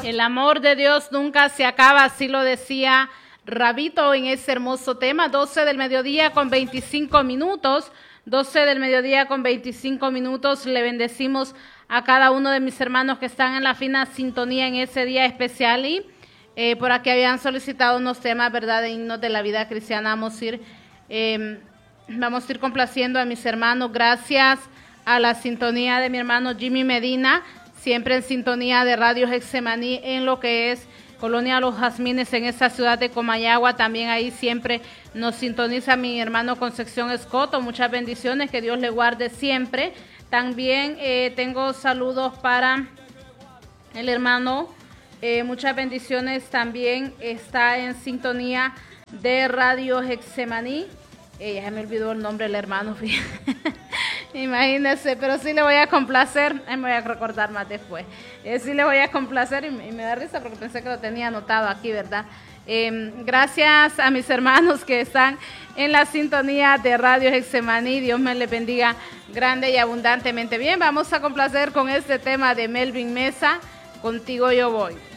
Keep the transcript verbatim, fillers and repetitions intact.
El amor de Dios nunca se acaba, así lo decía Rabito en ese hermoso tema. doce del mediodía con veinticinco minutos. doce del mediodía con veinticinco minutos. Le bendecimos a cada uno de mis hermanos que están en la fina sintonía en ese día especial. Y eh, por aquí habían solicitado unos temas, ¿verdad?, de himnos de la vida cristiana. Vamos a ir, eh, vamos a ir complaciendo a mis hermanos. Gracias a la sintonía de mi hermano Jimmy Medina, siempre en sintonía de Radio Getsemaní en lo que es Colonia Los Jazmines, en esa ciudad de Comayagua. También ahí siempre nos sintoniza mi hermano Concepción Escoto. Muchas bendiciones, que Dios le guarde siempre. También eh, tengo saludos para el hermano, eh, muchas bendiciones. También está en sintonía de Radio Getsemaní. Eh, ya me olvidó el nombre del hermano, imagínense, pero sí le voy a complacer. Eh, me voy a recordar más después. Eh, sí le voy a complacer y, y me da risa porque pensé que lo tenía anotado aquí, ¿verdad? Eh, gracias a mis hermanos que están en la sintonía de Radio Getsemaní. Dios me les bendiga grande y abundantemente. Bien, vamos a complacer con este tema de Melvin Mesa, Contigo Yo Voy.